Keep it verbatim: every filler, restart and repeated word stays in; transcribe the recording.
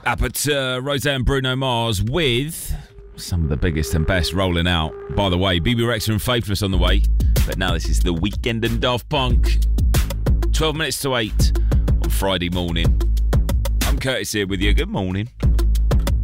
Up at uh, Roseanne Bruno Mars with some of the biggest and best rolling out. By the way, B B Rexha and Faithless on the way. But now this is The Weeknd and Daft Punk. twelve minutes to eight on Friday morning. I'm Curtis here with you. Good morning.